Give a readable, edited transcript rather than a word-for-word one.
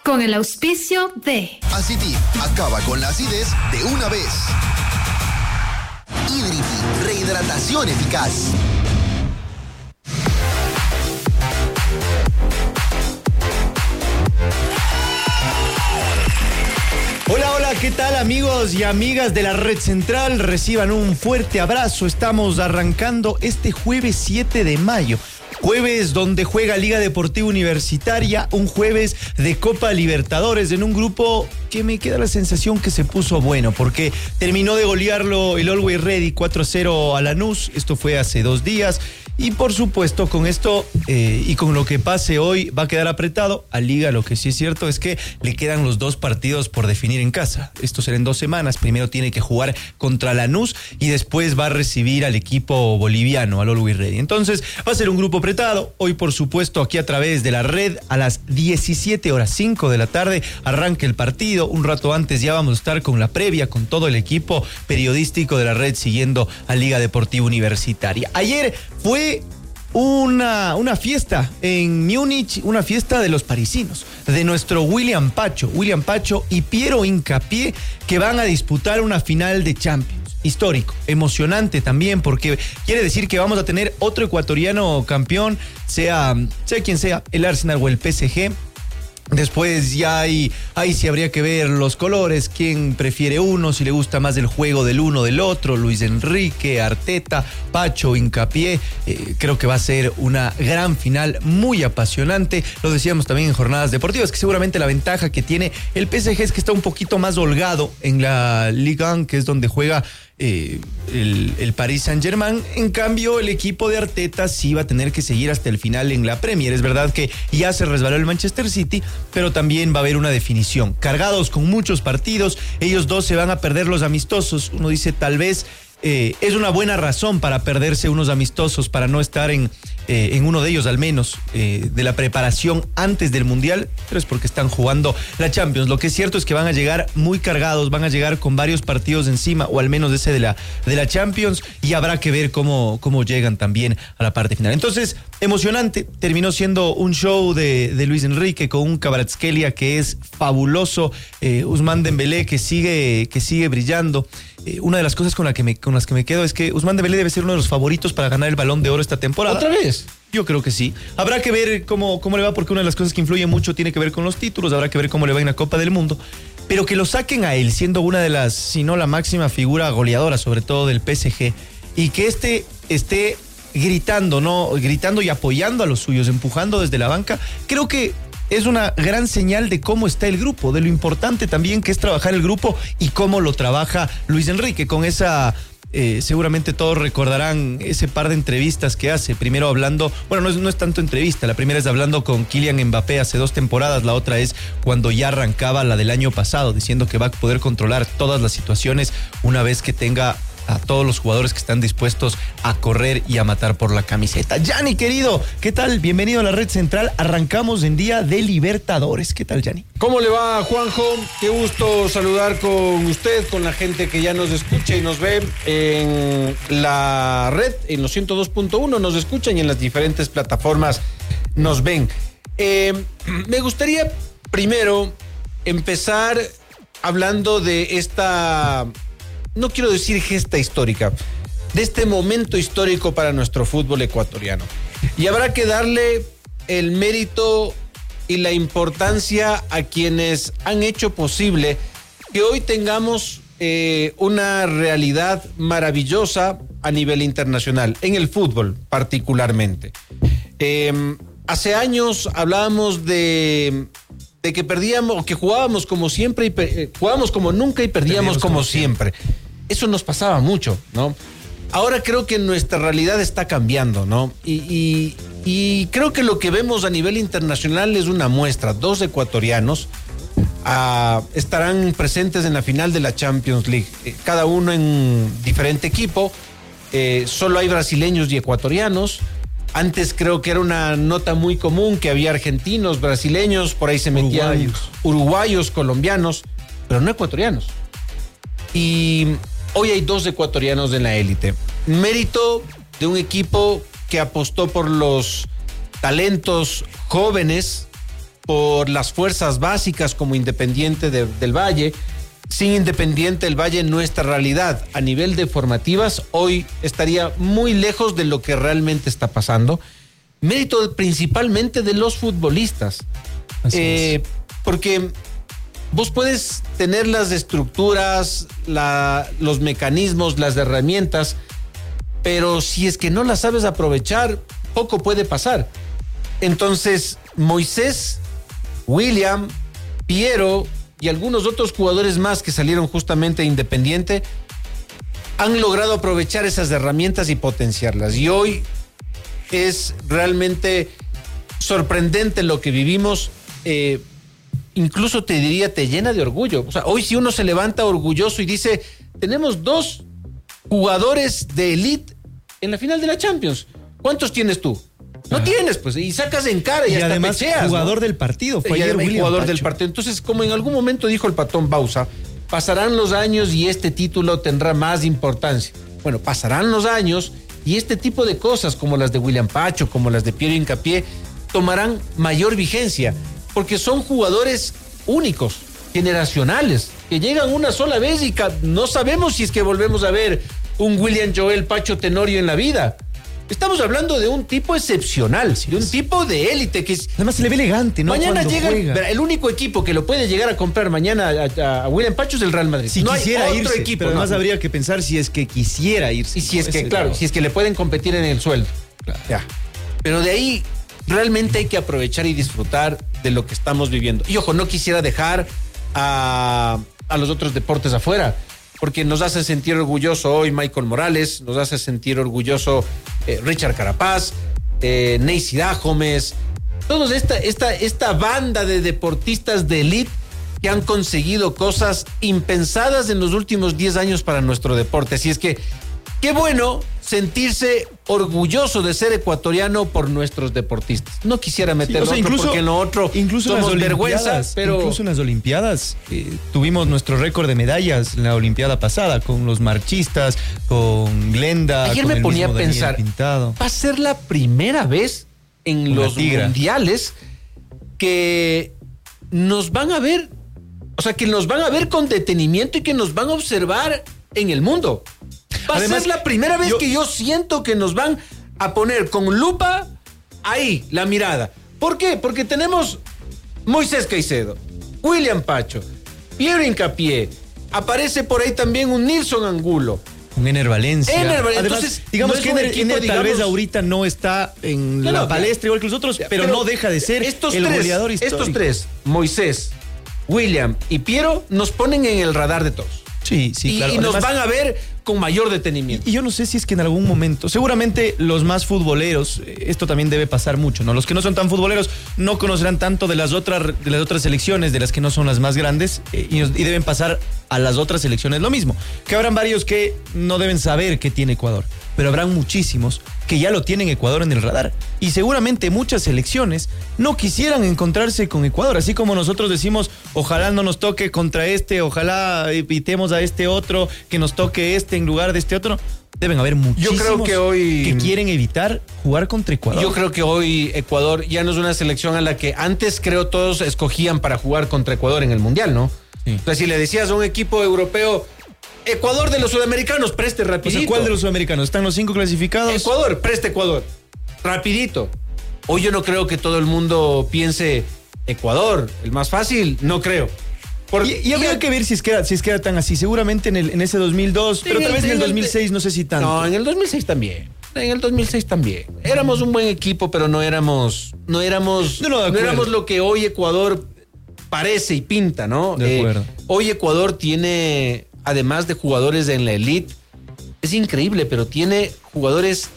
con el auspicio de Acitip, acaba con la acidez de una vez. Hidripi, rehidratación eficaz. Hola, hola, ¿qué tal amigos y amigas de la Red Central? Reciban un fuerte abrazo. Estamos arrancando este jueves 7 de mayo. Jueves donde juega Liga Deportiva Universitaria, un jueves de Copa Libertadores en un grupo que me queda la sensación que se puso bueno, porque terminó de golearlo el Always Ready 4-0 a Lanús. Esto fue hace 2 días. Y por supuesto, con esto y con lo que pase hoy va a quedar apretado a Liga. Lo que sí es cierto es que le quedan los 2 partidos por definir en casa. Esto será en 2 semanas. Primero tiene que jugar contra Lanús y después va a recibir al equipo boliviano, al Always Ready. Entonces va a ser un grupo apretado. Hoy, por supuesto, aquí a través de la red, a las 17:05 de la tarde, arranca el partido. Un rato antes ya vamos a estar con la previa, con todo el equipo periodístico de la red siguiendo a Liga Deportiva Universitaria. Ayer fue una fiesta en Múnich, una fiesta de los parisinos, de nuestro William Pacho y Piero Hincapié, que van a disputar una final de Champions. Histórico, emocionante también, porque quiere decir que vamos a tener otro ecuatoriano campeón, sea quien sea, el Arsenal o el PSG. Después ya ahí sí habría que ver los colores, quién prefiere uno, si le gusta más el juego del uno del otro, Luis Enrique, Arteta, Pacho, Hincapié. Creo que va a ser una gran final, muy apasionante. Lo decíamos también en jornadas deportivas, que seguramente la ventaja que tiene el PSG es que está un poquito más holgado en la Ligue 1, que es donde juega el Paris Saint-Germain. En cambio, el equipo de Arteta sí va a tener que seguir hasta el final en la Premier. Es verdad que ya se resbaló el Manchester City, pero también va a haber una definición. Cargados con muchos partidos, ellos dos se van a perder los amistosos. Uno dice, tal vez es una buena razón para perderse unos amistosos, para no estar en uno de ellos al menos, de la preparación antes del Mundial, pero es porque están jugando la Champions. Lo que es cierto es que van a llegar muy cargados, van a llegar con varios partidos encima, o al menos ese de la Champions, y habrá que ver cómo llegan también a la parte final. Entonces, emocionante, terminó siendo un show de Luis Enrique con un Kvaratskhelia que es fabuloso, Ousmane Dembélé que sigue brillando. Una de las cosas con las que me quedo es que Ousmane Dembélé debe ser uno de los favoritos para ganar el Balón de Oro esta temporada. ¿Otra vez? Yo creo que sí. Habrá que ver cómo le va, porque una de las cosas que influye mucho tiene que ver con los títulos. Habrá que ver cómo le va en la Copa del Mundo. Pero que lo saquen a él, siendo una de las, si no la máxima figura goleadora, sobre todo del PSG, y que esté gritando, ¿no? Gritando y apoyando a los suyos, empujando desde la banca, creo que es una gran señal de cómo está el grupo, de lo importante también que es trabajar el grupo y cómo lo trabaja Luis Enrique con esa... seguramente todos recordarán ese par de entrevistas que hace, primero hablando, bueno, no es tanto entrevista, la primera es hablando con Kylian Mbappé hace 2 temporadas, la otra es cuando ya arrancaba la del año pasado, diciendo que va a poder controlar todas las situaciones una vez que tenga a todos los jugadores que están dispuestos a correr y a matar por la camiseta. Gianni, querido, ¿qué tal? Bienvenido a la Red Central. Arrancamos en día de Libertadores. ¿Qué tal, Gianni? ¿Cómo le va, Juanjo? Qué gusto saludar con usted, con la gente que ya nos escucha y nos ve en la red, en los 102.1, nos escuchan y en las diferentes plataformas nos ven. Me gustaría primero empezar hablando de esta... no quiero decir gesta histórica, de este momento histórico para nuestro fútbol ecuatoriano. Y habrá que darle el mérito y la importancia a quienes han hecho posible que hoy tengamos una realidad maravillosa a nivel internacional, en el fútbol particularmente. Hace años hablábamos de que perdíamos, o que jugábamos como siempre, y jugábamos como nunca y perdíamos como siempre. Eso nos pasaba mucho, ¿no? Ahora creo que nuestra realidad está cambiando, ¿no? Y creo que lo que vemos a nivel internacional es una muestra. 2 ecuatorianos estarán presentes en la final de la Champions League, cada uno en diferente equipo. Solo hay brasileños y ecuatorianos. Antes creo que era una nota muy común que había argentinos, brasileños, por ahí se metían uruguayos, colombianos, pero no ecuatorianos. Y hoy hay 2 ecuatorianos en la élite. Mérito de un equipo que apostó por los talentos jóvenes, por las fuerzas básicas como Independiente del Valle. Sin Independiente del Valle, nuestra realidad a nivel de formativas hoy estaría muy lejos de lo que realmente está pasando. Mérito principalmente de los futbolistas. Porque vos puedes tener las estructuras, los mecanismos, las herramientas, pero si es que no las sabes aprovechar, poco puede pasar. Entonces, Moisés, William, Piero y algunos otros jugadores más que salieron justamente de Independiente han logrado aprovechar esas herramientas y potenciarlas. Y hoy es realmente sorprendente lo que vivimos. Incluso te diría, te llena de orgullo. O sea, hoy si uno se levanta orgulloso y dice, tenemos 2 jugadores de elite en la final de la Champions. ¿Cuántos tienes tú? No tienes, pues, y sacas en cara y hasta además pecheas, jugador ¿no? del partido, fue y ayer William jugador Pacho. del partido. Entonces, como en algún momento dijo el Patón Bausa, pasarán los años y este título tendrá más importancia. Bueno, pasarán los años y este tipo de cosas, como las de William Pacho, como las de Piero Hincapié, tomarán mayor vigencia, porque son jugadores únicos, generacionales, que llegan una sola vez y no sabemos si es que volvemos a ver un William Joel Pacho Tenorio en la vida. Estamos hablando de un tipo excepcional, de un tipo de élite que es... Además se le ve elegante, ¿no? Mañana Cuando llega, juega. el único equipo que lo puede llegar a comprar mañana a William Pacho es el Real Madrid. Si no quisiera hay otro irse, equipo. pero además no. habría que pensar si es que quisiera irse. Y si es que, Ese claro, no. si es que le pueden competir en el sueldo. Claro. Ya. Pero de ahí realmente hay que aprovechar y disfrutar de lo que estamos viviendo. Y ojo, no quisiera dejar a los otros deportes afuera, porque nos hace sentir orgulloso hoy Michael Morales, nos hace sentir orgulloso Richard Carapaz, Neisy Dajomes, todos esta banda de deportistas de élite que han conseguido cosas impensadas en los últimos 10 años para nuestro deporte. Así es que qué bueno sentirse orgulloso de ser ecuatoriano por nuestros deportistas. No quisiera meter porque en lo otro incluso somos en las vergüenza, Olimpiadas, pero... Incluso en las Olimpiadas tuvimos nuestro récord de medallas en la Olimpiada pasada, con los marchistas, con Glenda, Ayer con me el ponía a mismo Daniel pensar, Pintado. va a ser la primera vez en Una los tigra. mundiales que nos van a ver, o sea, que nos van a ver con detenimiento y que nos van a observar en el mundo. Va Además, a ser la primera vez que yo siento que nos van a poner con lupa ahí la mirada. ¿Por qué? Porque tenemos Moisés Caicedo, William Pacho, Piero Hincapié, aparece por ahí también un Nilson Angulo. Con Ener Valencia. Además, Entonces, digamos no es que un Ener equipo, tal vez ahorita no está en la palestra igual que los otros, pero no deja de ser el goleador histórico. Estos 3, Moisés, William y Piero, nos ponen en el radar de todos. Sí, claro. Y nos Además, van a ver con mayor detenimiento. Y yo no sé si es que en algún momento, seguramente los más futboleros, esto también debe pasar mucho, ¿no? Los que no son tan futboleros no conocerán tanto de las otras selecciones, de las que no son las más grandes, y deben pasar a las otras selecciones lo mismo. Que habrán varios que no deben saber que tiene Ecuador, pero habrán muchísimos que ya lo tienen Ecuador en el radar. Y seguramente muchas selecciones no quisieran encontrarse con Ecuador, así como nosotros decimos, ojalá no nos toque contra este, ojalá evitemos a este otro, que nos toque este en lugar de este otro. Deben haber muchísimos Yo creo que hoy que quieren evitar jugar contra Ecuador. Yo creo que hoy Ecuador ya no es una selección a la que antes creo todos escogían para jugar contra Ecuador en el Mundial, ¿no? Sí. O sea, si le decías a un equipo europeo, Ecuador de los sudamericanos, preste O rapidito. sea, ¿cuál de los sudamericanos? ¿Están los 5 clasificados? Ecuador, preste Ecuador. Rapidito. Hoy yo no creo que todo el mundo piense Ecuador, el más fácil, no creo. Y habría que ver si es que era tan así. Seguramente en ese 2002, pero tal vez en el 2006 no sé si tanto. No, en el 2006 también. En el 2006 también. Éramos un buen equipo, pero no éramos lo que hoy Ecuador parece y pinta, ¿no? De acuerdo. Hoy Ecuador tiene, además de jugadores en la elite, es increíble, pero tiene jugadores